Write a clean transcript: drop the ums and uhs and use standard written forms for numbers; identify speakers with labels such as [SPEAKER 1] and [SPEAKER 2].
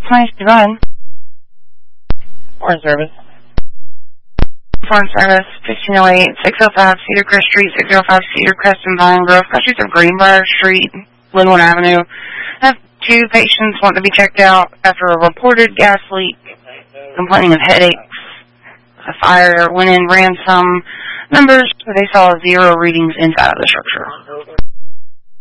[SPEAKER 1] Nice to run.
[SPEAKER 2] Foreign Service.
[SPEAKER 1] Foreign Service, 1508, 605 Cedar Crest Street, 605 Cedar Crest and Vine Grove, countries of Greenbrier Street, Linwood Avenue. I have 2 patients want to be checked out after a reported gas leak, complaining of headaches. A fire went in, ran some numbers, but they saw 0 readings inside of the structure.